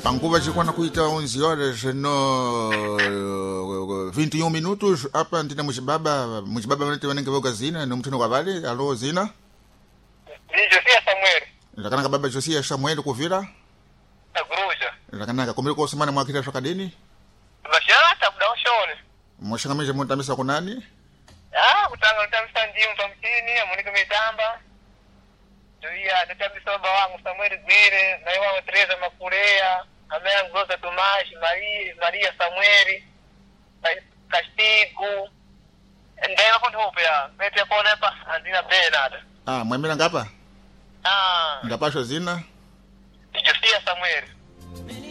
Panguva chikwana kuita 11 horas no 21 minutos apa ndina muchibaba vanete vanenge vogazina no mtuno kwa vale. Alo zina ni Josia Samuel lakanaka baba Josia Samuel kuvira aguruja lakanaka kumile ko semana mwakira shakadeni bashata kudaoshone mwashangamije mutamisa kunani kutanga utamisa ndimu pamchini amunike mitamba Joia tutamisa baba wangu Samuel Gwire na yao Teresa Makurea amea ngoza Tomashi Maria Samueli Kastigu ndio hapo ndio pia mete pole hapa andina Bernard mwemela ngapa ngapasho zina Josia Samuel